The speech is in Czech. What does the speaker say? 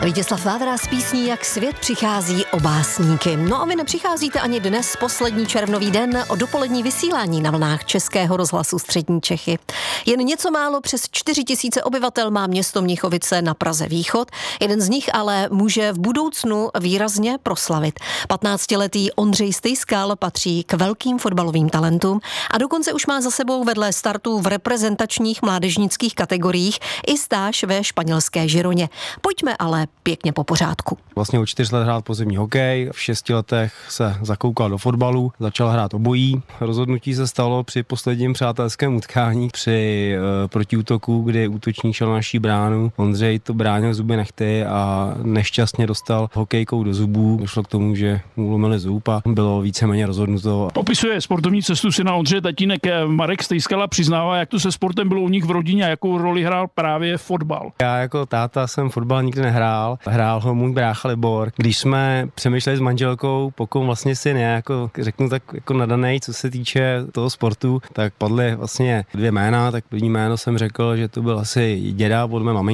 Vítězslav Vávra s písní Jak svět přichází o básníky. No a vy nepřicházíte ani dnes, poslední červnový den, o dopolední vysílání na vlnách Českého rozhlasu Střední Čechy. Jen něco málo přes 4 000 obyvatel má město Mnichovice na Praze východ. Jeden z nich ale může v budoucnu výrazně proslavit. 15letý Ondřej Stejskal patří k velkým fotbalovým talentům a dokonce už má za sebou vedle startů v reprezentačních mládežnických kategoriích i stáž ve španělské Žironě. Pojďme ale pěkně po pořádku. Vlastně od 4 let hrál pozemní hokej, v 6 letech se zakoukal do fotbalu, začal hrát obojí. Rozhodnutí se stalo při posledním přátelském utkání při protiútoku, kdy útočník šel na naší bránu. Ondřej to bránil zuby nehty a nešťastně dostal hokejkou do zubů. Došlo k tomu, že mu lomili zub a bylo víceméně rozhodnuto. Popisuje sportovní cestu syna Ondřeje tatínek Marek Stejskala, přiznává, jak to se sportem bylo u nich v rodině a jakou roli hrál právě fotbal. Já jako táta jsem fotbal nikdy nehrál. Hrál ho můj brácha Libor. Když jsme přemýšleli s manželkou, pokud vlastně syn je, jako řeknu tak jako nadanej, co se týče toho sportu, tak padly vlastně 2 jména. Tak první jméno jsem řekl, že to byl asi děda od mé maminky.